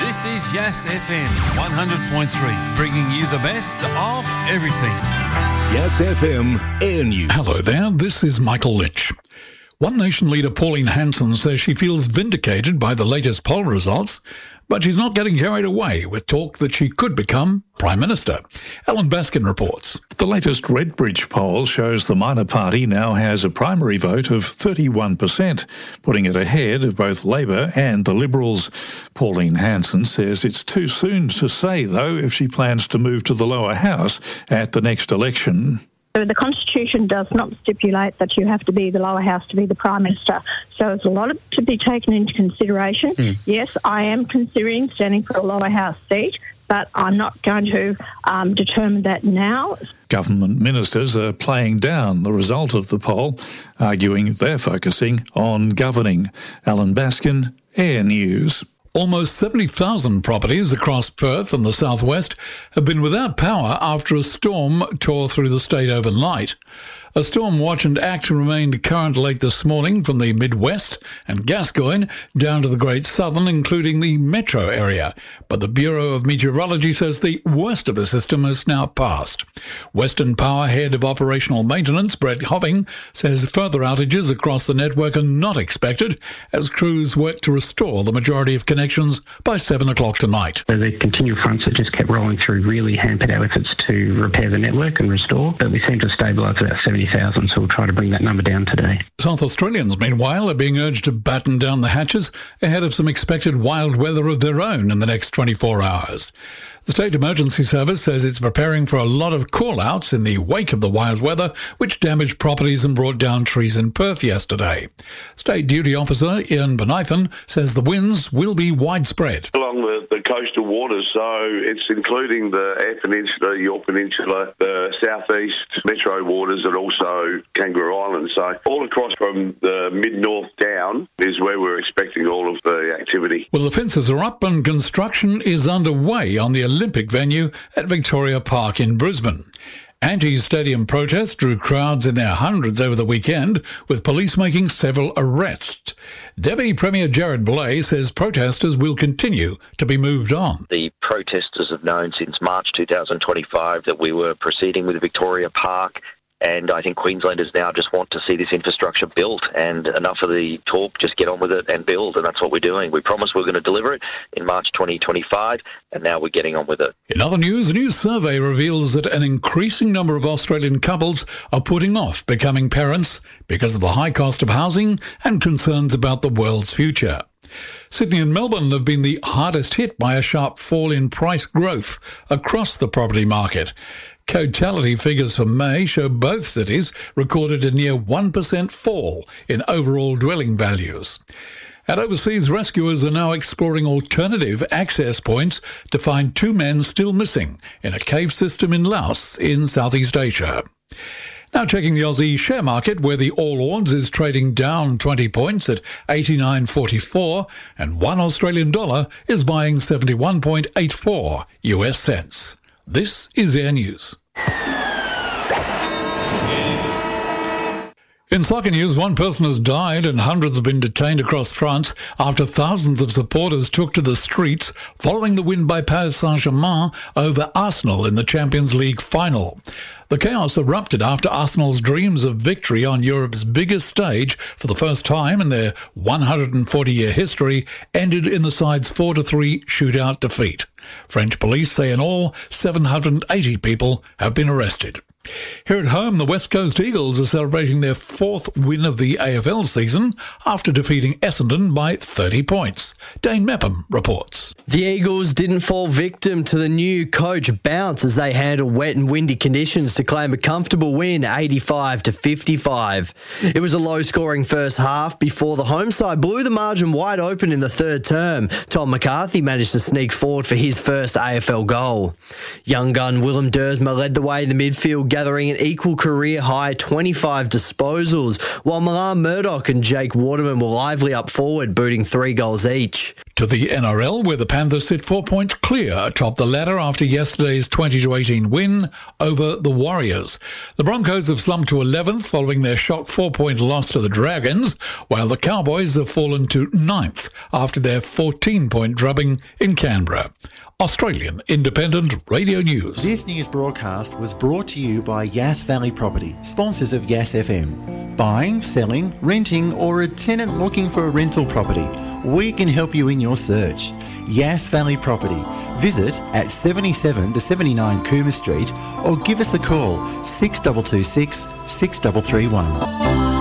This is Yes FM 100.3, bringing you the best of everything. Yes FM Air News. Hello there, this is Michael Lynch. One Nation leader Pauline Hanson says she feels vindicated by the latest poll results, but she's not getting carried away with talk that she could become Prime Minister. Alan Baskin reports. The latest Redbridge poll shows the minor party now has a primary vote of 31%, putting it ahead of both Labor and the Liberals. Pauline Hanson says it's too soon to say, though, if she plans to move to the lower house at the next election. The Constitution does not stipulate that you have to be the lower house to be the Prime Minister. So there's a lot to be taken into consideration. Yes, I am considering standing for a lower house seat, but I'm not going to determine that now. Government ministers are playing down the result of the poll, arguing they're focusing on governing. Alan Baskin, Air News. Almost 70,000 properties across Perth and the southwest have been without power after a storm tore through the state overnight. A storm watch and act remained current late this morning from the Midwest and Gascoyne down to the Great Southern, including the metro area. But the Bureau of Meteorology says the worst of the system has now passed. Western Power Head of Operational Maintenance, Brett Hoving, says further outages across the network are not expected as crews work to restore the majority of connections by 7 o'clock tonight. So the continual fronts that just kept rolling through really hampered our efforts to repair the network and restore, but we seem to have stabilised about 70,000, so we'll try to bring that number down today. South Australians, meanwhile, are being urged to batten down the hatches ahead of some expected wild weather of their own in the next 24 hours. The State Emergency Service says it's preparing for a lot of call-outs in the wake of the wild weather, which damaged properties and brought down trees in Perth yesterday. State Duty Officer Ian Benithan says the winds will be widespread. Along the coastal waters, so it's including the Eyre Peninsula, Yorke Peninsula, the southeast metro waters and also Kangaroo Island. So all across from the mid-north down is where we're expecting all of the activity. Well, the fences are up and construction is underway on the Olympic venue at Victoria Park in Brisbane. Anti-stadium protests drew crowds in their hundreds over the weekend, with police making several arrests. Deputy Premier Jared Blay says protesters will continue to be moved on. The protesters have known since March 2025 that we were proceeding with Victoria Park, and I think Queenslanders now just want to see this infrastructure built, and enough of the talk, just get on with it and build, and that's what we're doing. We promised we were going to deliver it in March 2025, and now we're getting on with it. In other news, a new survey reveals that an increasing number of Australian couples are putting off becoming parents because of the high cost of housing and concerns about the world's future. Sydney and Melbourne have been the hardest hit by a sharp fall in price growth across the property market. Totality figures for May show both cities recorded a near 1% fall in overall dwelling values. And overseas rescuers are now exploring alternative access points to find two men still missing in a cave system in Laos in Southeast Asia. Now checking the Aussie share market, where the All Ords is trading down 20 points at 89.44 and $1 Australian dollar is buying 71.84 US cents. This is Air News. In soccer news, one person has died and hundreds have been detained across France after thousands of supporters took to the streets following the win by Paris Saint-Germain over Arsenal in the Champions League final. The chaos erupted after Arsenal's dreams of victory on Europe's biggest stage for the first time in their 140-year history ended in the side's 4-3 shootout defeat. French police say in all, 780 people have been arrested. Here at home, the West Coast Eagles are celebrating their fourth win of the AFL season after defeating Essendon by 30 points. Dane Mepham reports. The Eagles didn't fall victim to the new coach bounce as they handled wet and windy conditions to claim a comfortable win, 85-55. It was a low-scoring first half before the home side blew the margin wide open in the third term. Tom McCarthy managed to sneak forward for his first AFL goal. Young gun Willem Dersma led the way in the midfield, gathering an equal career-high 25 disposals, while Milan Murdoch and Jake Waterman were lively up forward, booting 3 goals each. To the NRL, where the Panthers sit 4 points clear atop the ladder after yesterday's 20-18 win over the Warriors. The Broncos have slumped to 11th following their shock 4-point loss to the Dragons, while the Cowboys have fallen to 9th after their 14-point drubbing in Canberra. Australian Independent Radio News. This news broadcast was brought to you by Yass Valley Property, sponsors of Yass FM. Buying, selling, renting, or a tenant looking for a rental property, we can help you in your search. Yass Valley Property. Visit at 77 to 79 Cooma Street or give us a call 6226 6331.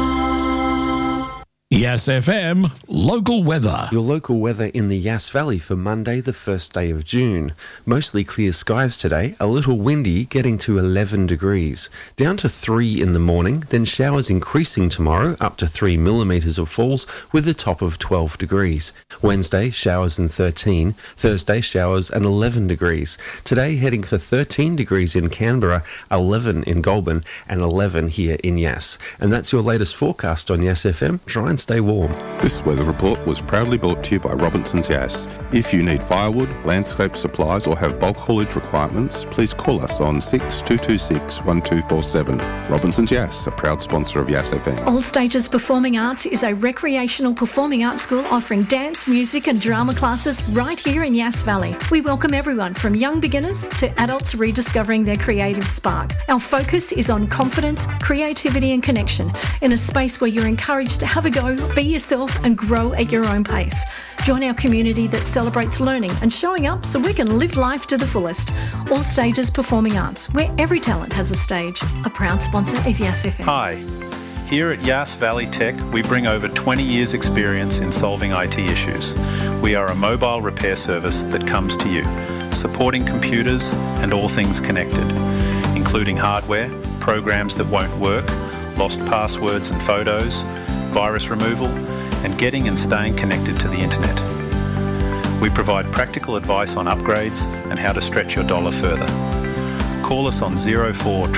Yass FM local weather. Your local weather in the Yass Valley for Monday, the 1st day of June. Mostly clear skies today, a little windy, getting to 11 degrees. Down to 3 in the morning, then showers increasing tomorrow, up to 3 millimetres of falls, with a top of 12 degrees. Wednesday, showers and 13. Thursday, showers and 11 degrees. Today, heading for 13 degrees in Canberra, 11 in Goulburn, and 11 here in Yass. And that's your latest forecast on Yass FM. Try and stay warm. This weather report was proudly brought to you by Robinson's Yass. If you need firewood, landscape supplies or have bulk haulage requirements, please call us on 6226 1247. Robinson's Yass, a proud sponsor of Yass FM. All Stages Performing Arts is a recreational performing arts school offering dance, music and drama classes right here in Yass Valley. We welcome everyone from young beginners to adults rediscovering their creative spark. Our focus is on confidence, creativity and connection in a space where you're encouraged to have a go, be yourself and grow at your own pace. Join our community that celebrates learning and showing up so we can live life to the fullest. All Stages Performing Arts, where every talent has a stage. A proud sponsor of Yass FM. Hi. Here at Yass Valley Tech, we bring over 20 years' experience in solving IT issues. We are a mobile repair service that comes to you, supporting computers and all things connected, including hardware, programs that won't work, lost passwords and photos, virus removal, and getting and staying connected to the internet. We provide practical advice on upgrades and how to stretch your dollar further. Call us on 0400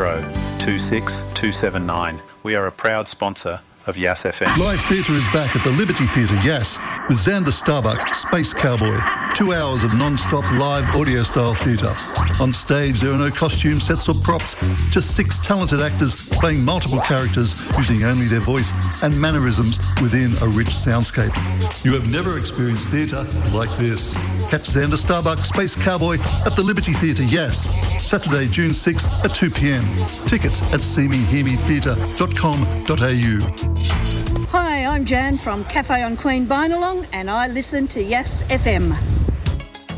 26 279. We are a proud sponsor of Yass FM. Live theatre is back at the Liberty Theatre, Yass, with Xander Starbuck, Space Cowboy. 2 hours of non-stop live audio-style theatre. On stage, there are no costume sets or props, just 6 talented actors playing multiple characters using only their voice and mannerisms within a rich soundscape. You have never experienced theatre like this. Catch Xander Starbuck, Space Cowboy at the Liberty Theatre, Yass, Saturday, June 6th at 2 p.m. Tickets at seemehearmetheatre.com.au. Hi, I'm Jan from Cafe on Queen Binalong and I listen to Yass FM.